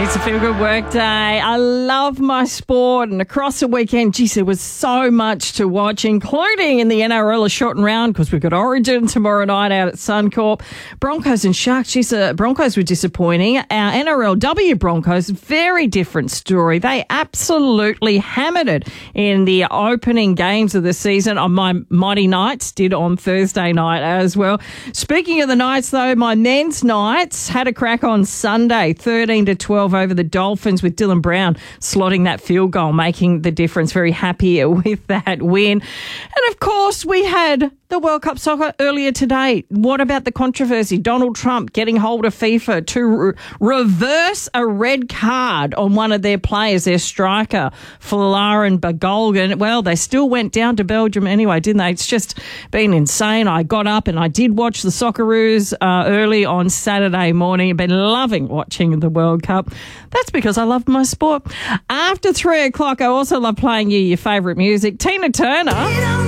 It's a feel-good work day. I love my sport, and across the weekend, geez, there was so much to watch, including in the NRL, a shortened round, because we've got Origin tomorrow night out at Suncorp. Broncos and Sharks, geez, Broncos were disappointing. Our NRLW Broncos, very different story. They absolutely hammered it in the opening games of the season. My Mighty Knights did on Thursday night as well. Speaking of the Knights, though, my men's Knights had a crack on Sunday, 13-12 over the Dolphins, with Dylan Brown slotting that field goal, making the difference. Very happy with that win. And of course, we had the World Cup soccer earlier today. What about the controversy? Donald Trump getting hold of FIFA to reverse a red card on one of their players, their striker, Folarin Balogun. Well, they still went down to Belgium anyway, didn't they? It's just been insane. I got up and I did watch the Socceroos early on Saturday morning. I've been loving watching the World Cup. That's because I love my sport. After 3 o'clock, I also love playing you your favourite music. Tina Turner.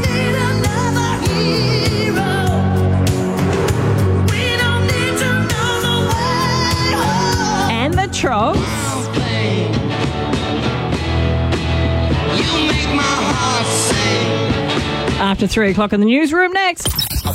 Trogs. After 3 o'clock in the newsroom next.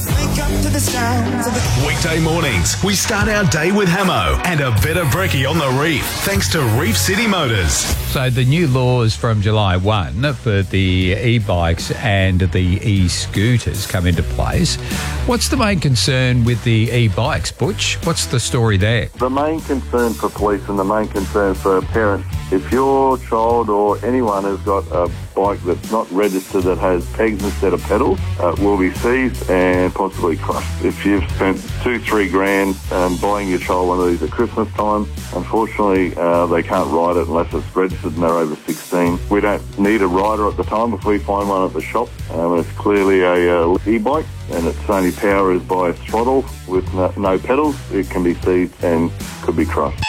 Weekday mornings, we start our day with Hamo and a bit of brekkie on the reef, thanks to Reef City Motors. So the new laws from July 1 for the e-bikes and the e-scooters come into place. What's the main concern with the e-bikes, Butch? What's the story there? The main concern for police and the main concern for parents, if your child or anyone has got a bike that's not registered that has pegs instead of pedals, will be seized and possibly crushed. If you've spent $2-3 grand buying your child one of these at Christmas time, unfortunately they can't ride it unless it's registered and they're over 16. We don't need a rider at the time if we find one at the shop. It's clearly a e-bike and its only power is by a throttle with no pedals. It can be seized and could be crushed.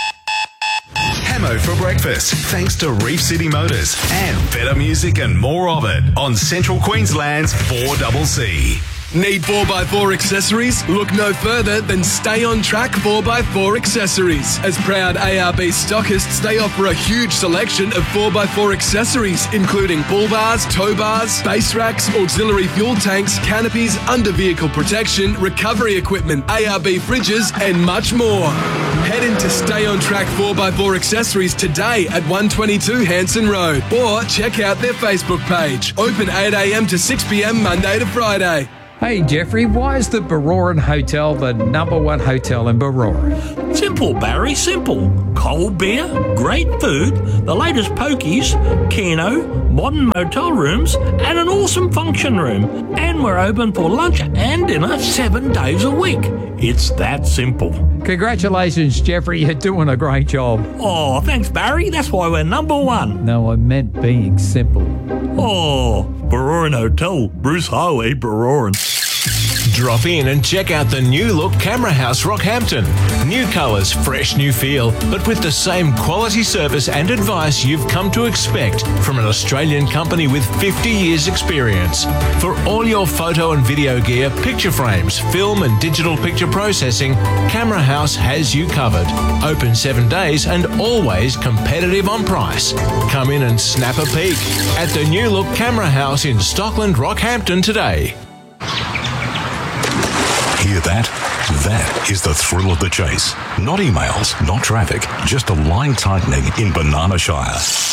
Hamo for breakfast, thanks to Reef City Motors and better music and more of it on Central Queensland's 4CC. Need 4x4 accessories? Look no further than Stay On Track 4x4 accessories. As proud ARB stockists, they offer a huge selection of 4x4 accessories, including bull bars, tow bars, base racks, auxiliary fuel tanks, canopies, under-vehicle protection, recovery equipment, ARB fridges, and much more. Head into Stay On Track 4x4 accessories today at 122 Hanson Road, or check out their Facebook page. Open 8 a.m. to 6 p.m. Monday to Friday. Hey, Jeffrey, why is the Baroran Hotel the #1 hotel in Baroran? Simple, Barry, simple. Cold beer, great food, the latest pokies, Keno, modern motel rooms, and an awesome function room. And we're open for lunch and dinner 7 days a week. It's that simple. Congratulations, Jeffrey. You're doing a great job. Oh, thanks, Barry. That's why we're #1. No, I meant being simple. Oh, Baroran Hotel, Bruce Highway, Baroran. Drop in and check out the new look Camera House Rockhampton. New colours, fresh new feel, but with the same quality service and advice you've come to expect from an Australian company with 50 years experience. For all your photo and video gear, picture frames, film and digital picture processing, Camera House has you covered. Open 7 days and always competitive on price. Come in and snap a peek at the new look Camera House in Stockland, Rockhampton today. Hear that? That is the thrill of the chase. Not emails, not traffic, just a line tightening in Banana Shire.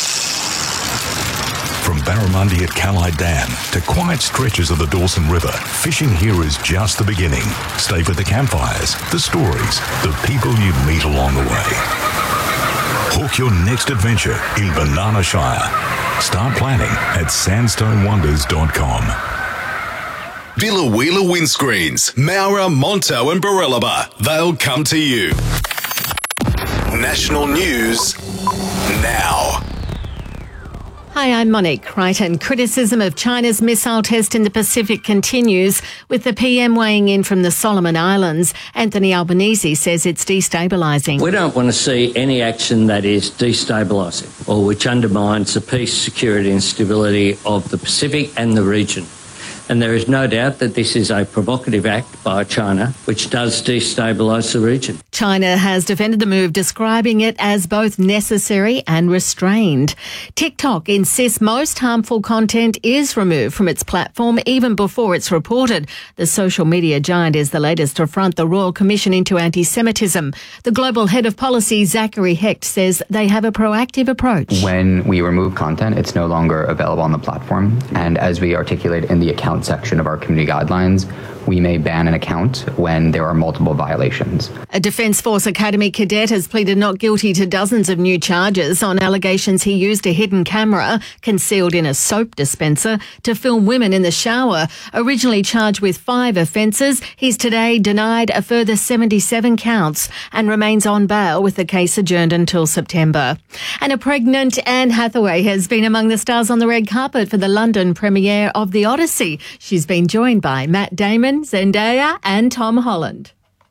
From Barramundi at Callide Dam to quiet stretches of the Dawson River, fishing here is just the beginning. Stay for the campfires, the stories, the people you meet along the way. Hook your next adventure in Banana Shire. Start planning at sandstonewonders.com. Billa Windscreens, Maurer, Monto and Barellaba. They'll come to you. National news now. Hi, I'm Monique Crichton. Criticism of China's missile test in the Pacific continues, with the PM weighing in from the Solomon Islands. Anthony Albanese says it's destabilising. We don't want to see any action that is destabilising or which undermines the peace, security and stability of the Pacific and the region. And there is no doubt that this is a provocative act by China which does destabilise the region. China has defended the move, describing it as both necessary and restrained. TikTok insists most harmful content is removed from its platform even before it's reported. The social media giant is the latest to affront the Royal Commission into anti-Semitism. The global head of policy, Zachary Hecht, says they have a proactive approach. When we remove content, it's no longer available on the platform. And as we articulate in the account section of our community guidelines, we may ban an account when there are multiple violations. A Defence Force Academy cadet has pleaded not guilty to dozens of new charges on allegations he used a hidden camera concealed in a soap dispenser to film women in the shower. Originally charged with 5 offences, he's today denied a further 77 counts and remains on bail with the case adjourned until September. And a pregnant Anne Hathaway has been among the stars on the red carpet for the London premiere of The Odyssey. She's been joined by Matt Damon, Zendaya and Tom Holland.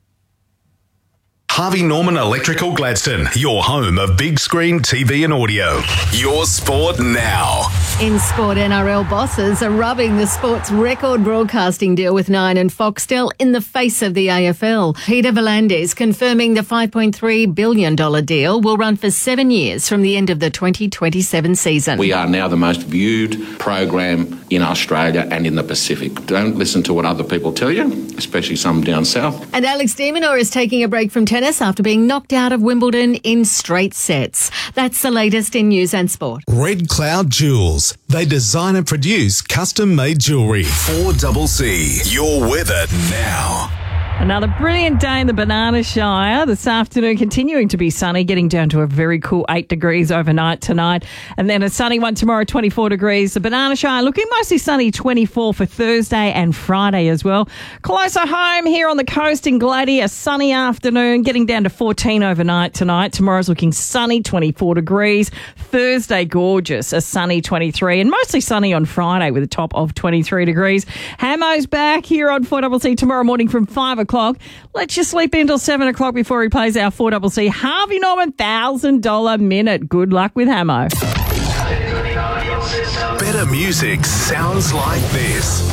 Harvey Norman Electrical Gladstone, your home of big screen TV and audio. Your sport now. In sport, NRL bosses are rubbing the sport's record broadcasting deal with Nine and Foxtel in the face of the AFL. Peter V'landys confirming the $5.3 billion deal will run for 7 years from the end of the 2027 season. We are now the most viewed program in Australia and in the Pacific. Don't listen to what other people tell you, especially some down south. And Alex de Minaur is taking a break from tennis after being knocked out of Wimbledon in straight sets. That's the latest in news and sport. Red Cloud Jewels. They design and produce custom-made jewellery. 4CC. Your weather now. Another brilliant day in the Banana Shire. This afternoon continuing to be sunny, getting down to a very cool 8 degrees overnight tonight. And then a sunny one tomorrow, 24 degrees. The Banana Shire looking mostly sunny, 24 for Thursday and Friday as well. Closer home here on the coast in Glady, a sunny afternoon, getting down to 14 overnight tonight. Tomorrow's looking sunny, 24 degrees. Thursday, gorgeous, a sunny 23. And mostly sunny on Friday with a top of 23 degrees. Hamo's back here on 4CC tomorrow morning from 5 o'clock. Let's you sleep until 7 o'clock before he plays our 4CC Harvey Norman $1,000 minute. Good luck with Hamo. Better music sounds like this.